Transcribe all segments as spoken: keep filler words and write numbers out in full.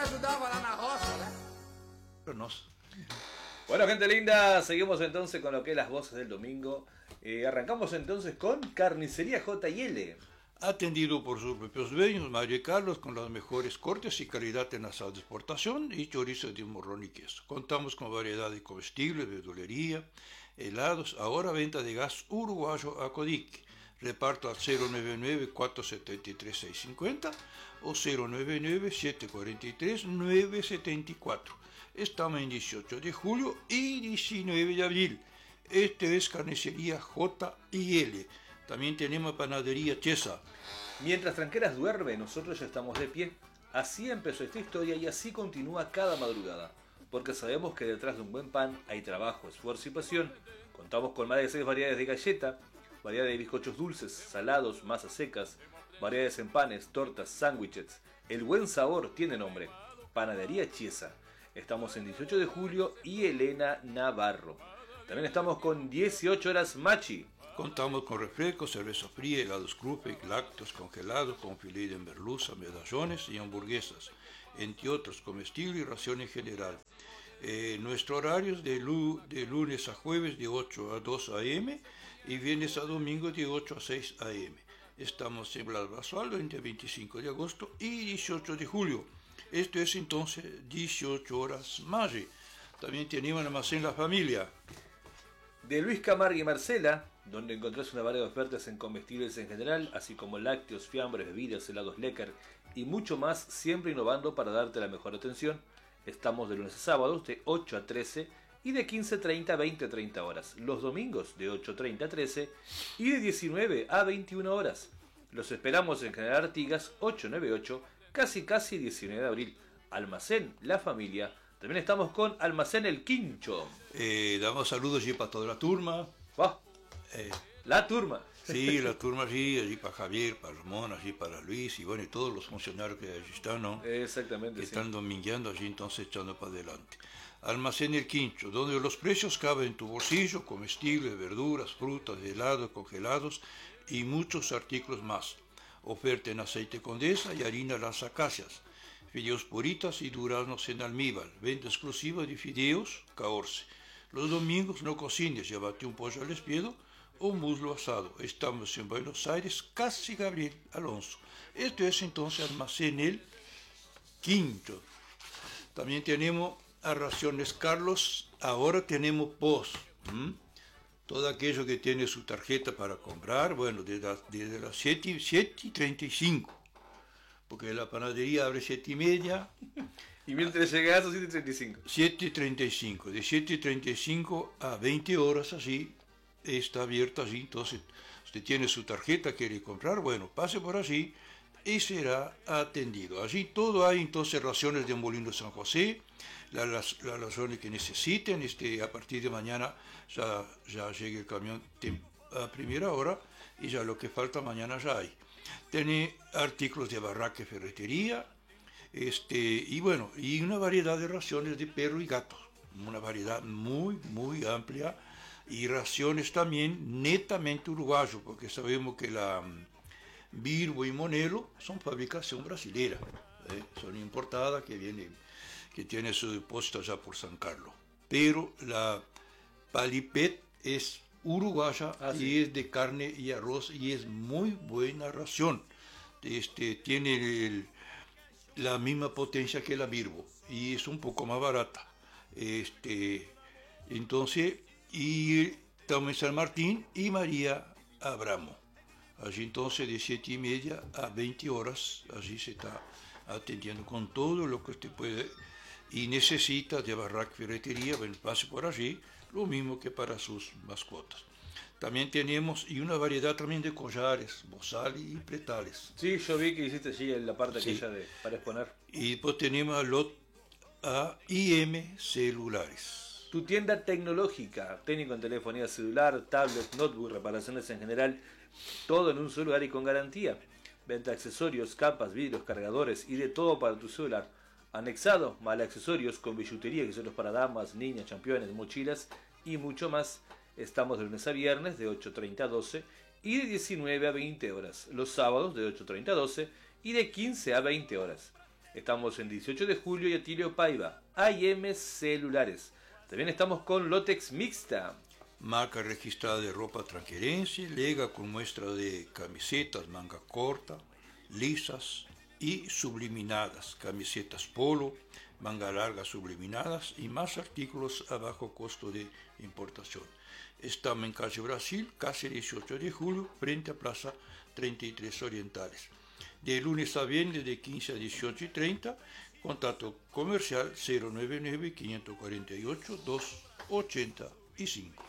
ajudava lá na roça, né? Nos. Bueno, gente linda, seguimos entonces con lo que es las voces del domingo. Eh, arrancamos entonces con Carnicería J y L. Atendido por sus propios dueños, Mario y Carlos, con las mejores cortes y calidad en asado de exportación y chorizo de morrón y queso. Contamos con variedad de comestibles, verdulería, helados, ahora venta de gas uruguayo a Codic. Reparto al cero nueve nueve, cuatro siete tres, seis cinco cero o cero nueve nueve, siete cuatro tres, nueve siete cuatro. Estamos en dieciocho de julio y diecinueve de abril. Este es Carnicería J y L. También tenemos Panadería Chesa. Mientras Tranqueras duerme, nosotros ya estamos de pie. Así empezó esta historia y así continúa cada madrugada. Porque sabemos que detrás de un buen pan hay trabajo, esfuerzo y pasión. Contamos con más de seis variedades de galleta, variedades de bizcochos dulces, salados, masas secas, variedades en panes, tortas, sándwiches. El buen sabor tiene nombre. Panadería Chiesa. Estamos en dieciocho de julio y Elena Navarro. También estamos con dieciocho horas Machi. Contamos con refrescos, cerveza fría, helados Krupek, lácteos congelados con filete de merluza, medallones y hamburguesas, entre otros comestibles y ración en general. Eh, nuestro horario es de, lu de lunes a jueves de ocho a dos a eme y viernes a domingo de ocho a seis a eme. Estamos en Blas Basualdo entre veinticinco de agosto y dieciocho de julio. Esto es entonces dieciocho horas más. También tenemos almacén La Familia. De Luis Camargo y Marcela, donde encontrás una variedad de ofertas en comestibles en general, así como lácteos, fiambres, bebidas, helados Lecker y mucho más, siempre innovando para darte la mejor atención. Estamos de lunes a sábados de ocho a trece y de quince treinta a veinte treinta horas. Los domingos de ocho treinta a trece y de diecinueve a veintiuna horas. Los esperamos en General Artigas ochocientos noventa y ocho, casi casi diecinueve de abril. Almacén La Familia. También estamos con Almacén El Quincho. Eh, damos saludos allí para toda la turma. Oh, Eh, la turma. sí, la turma allí, allí para Javier, para Ramón, allí para Luis y bueno, y todos los funcionarios que allí están, ¿no? Exactamente. Que sí. están domingueando allí, entonces echando para adelante. Almacén El Quincho, donde los precios caben en tu bolsillo, comestibles, verduras, frutas, helados, congelados y muchos artículos más. Oferta en aceite Condesa y harina Las Acacias. Fideos puritas y duraznos en almíbar. Venta exclusiva de fideos, caorce. Los domingos no cocines, llévate un pollo al espiedo o un muslo asado. Estamos en Buenos Aires, casi Gabriel Alonso. Esto es entonces Almacén El Quinto. También tenemos a Raciones Carlos. Ahora tenemos post. ¿Mm? Todo aquello que tiene su tarjeta para comprar, bueno, desde las, desde las siete y treinta y cinco. Porque la panadería abre siete y media. Y mientras llegas a siete y treinta y cinco. siete y treinta y cinco. De siete y treinta y cinco a veinte horas así, está abierta allí. Entonces, usted tiene su tarjeta, quiere comprar, bueno, pase por allí y será atendido. Allí todo hay entonces raciones de Molino San José, las, las, las raciones que necesiten. Este, a partir de mañana ya, ya llega el camión a primera hora y ya lo que falta mañana ya hay. Tiene artículos de barraca y ferretería, este, y bueno, y una variedad de raciones de perro y gato, una variedad muy, muy amplia, y raciones también netamente uruguayos, porque sabemos que la um, Birbo y Monelo son fabricación brasilera, ¿eh? Son importadas, que vienen, que tiene su depósito allá por San Carlos, pero la Palipet es uruguaya ah, sí. Y es de carne y arroz y es muy buena ración. Este, tiene el, la misma potencia que la Birbo y es un poco más barata. Este, entonces, y también San Martín y María Abramo. Allí entonces de siete y media a veinte horas, allí se está atendiendo con todo lo que usted puede y necesita de barraca ferretería, bueno, pase por allí, lo mismo que para sus mascotas. También tenemos y una variedad también de collares, bozal y pretales. Sí, yo vi que hiciste allí en la parte sí. aquella de, para exponer. Y pues tenemos a, lot, a I M Celulares. Tu tienda tecnológica, técnico en telefonía celular, tablet, notebook, reparaciones en general, todo en un solo lugar y con garantía. Venta de accesorios, capas, vidrios, cargadores y de todo para tu celular. Anexado, mal accesorios con billutería, accesorios para damas, niñas, championes, mochilas y mucho más. Estamos de lunes a viernes de ocho treinta a doce y de diecinueve a veinte horas. Los sábados de ocho treinta a doce y de quince a veinte horas. Estamos en dieciocho de julio y Atilio Paiva. A y M Celulares. También estamos con Lotex Mixta. Marca registrada de ropa tranquerense, Lega con muestra de camisetas manga corta, lisas y subliminadas, camisetas polo, manga larga subliminadas y más artículos a bajo costo de importación. Estamos en calle Brasil, casi dieciocho de julio, frente a Plaza treinta y tres Orientales. De lunes a viernes de quince a dieciocho y treinta, contacto comercial cero nueve nueve, cinco cuatro ocho, dos ocho cinco.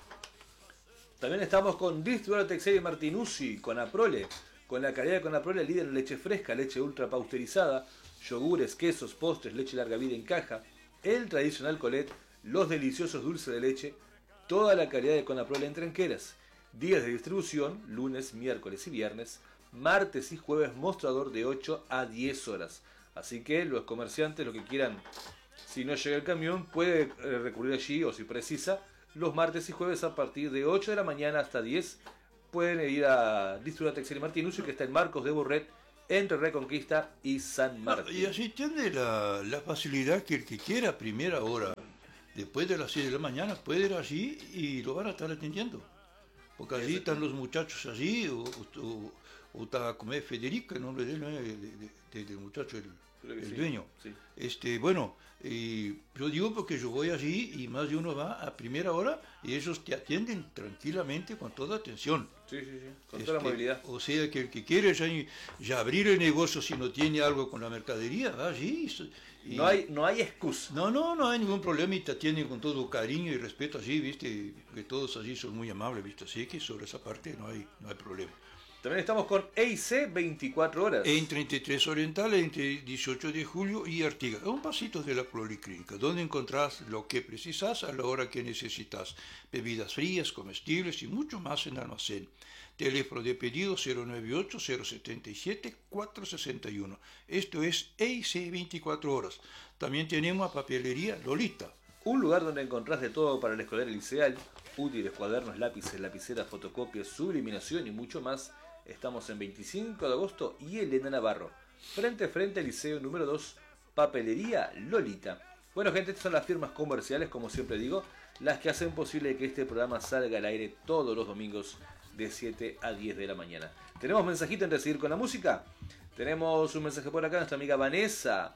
También estamos con Distribuidora Texeira Martinuzzi, con Aprole, con la calidad de Conaprole, líder en leche fresca, leche ultra pasteurizada, yogures, quesos, postres, leche larga vida en caja, el tradicional Colet, los deliciosos dulces de leche, toda la calidad de Conaprole en tranqueras. Días de distribución, lunes, miércoles y viernes, martes y jueves mostrador de ocho a diez horas. Así que los comerciantes, los que quieran, si no llega el camión, puede recurrir allí, o si precisa, los martes y jueves a partir de ocho de la mañana hasta diez, pueden ir a Distribuidora Texeira Martinuzzi, que está en Marcos de Burret, entre Reconquista y San Martín. Y así tiene la, la facilidad que el que quiera a primera hora, después de las seis de la mañana, puede ir allí y lo van a estar atendiendo. Porque allí están los muchachos allí, o, o, o está como es Federico, el nombre de él, ¿no? de, de, de, del muchacho, el, el sí, dueño. Sí. Este, bueno, eh, yo digo porque yo voy allí y más de uno va a primera hora y ellos te atienden tranquilamente con toda atención. Sí, sí, sí, con este, toda la movilidad. O sea que el que quiere ya, ya abrir el negocio si no tiene algo con la mercadería, va allí. Y, no hay, no hay excusa. No, no, no hay ningún problema y te atienden con todo cariño y respeto allí, viste, que todos allí son muy amables, viste, así que sobre esa parte no hay, no hay problema. También estamos con E I C veinticuatro horas. En treinta y tres Oriental, entre dieciocho de julio y Artigas, a un pasito de la Policlínica, donde encontrás lo que precisas a la hora que necesitas. Bebidas frías, comestibles y mucho más en almacén. Teléfono de pedido cero nueve ocho, cero siete siete, cuatro seis uno. Esto es E I C veinticuatro horas. También tenemos a Papelería Lolita. Un lugar donde encontrás de todo para el escolar y liceal, útiles, cuadernos, lápices, lapiceras, fotocopias, subliminación y mucho más. Estamos en veinticinco de agosto y Elena Navarro, frente a frente al Liceo número dos, Papelería Lolita. Bueno, gente, estas son las firmas comerciales, como siempre digo, las que hacen posible que este programa salga al aire todos los domingos de siete a diez de la mañana. ¿Tenemos mensajito antes de seguir con la música? Tenemos un mensaje por acá, nuestra amiga Vanessa.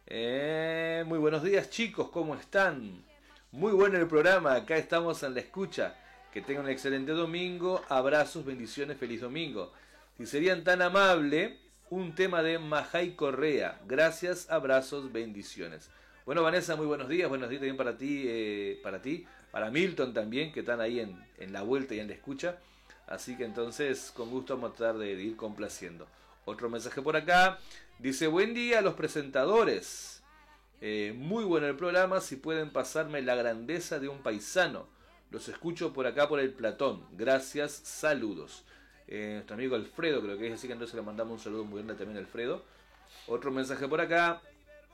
Eh, muy buenos días, chicos, ¿cómo están? Muy bueno el programa, acá estamos en la escucha. Que tengan un excelente domingo, abrazos, bendiciones, feliz domingo. Si serían tan amables, un tema de Majay Correa. Gracias, abrazos, bendiciones. Bueno, Vanessa, muy buenos días, buenos días también para ti, eh, para ti, para Milton también, que están ahí en, en la vuelta y en la escucha. Así que entonces, con gusto vamos a tratar de, de ir complaciendo. Otro mensaje por acá, dice, buen día a los presentadores. Eh, muy bueno el programa, si pueden pasarme la grandeza de un paisano. Los escucho por acá por el Platón. Gracias, saludos. Eh, nuestro amigo Alfredo, creo que es así, que entonces le mandamos un saludo muy grande también a Alfredo. Otro mensaje por acá.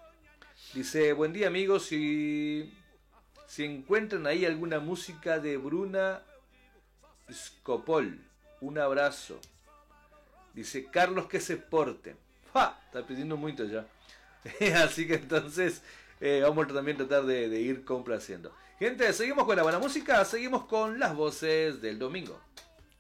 Dice, buen día amigos, si, si encuentran ahí alguna música de Bruna Scopol, un abrazo. Dice, Carlos que se porte. ¡Ja! Está pidiendo mucho ya. Así que entonces eh, vamos a también tratar de, de ir complaciendo. Gente, seguimos con la buena música, seguimos con las voces del domingo.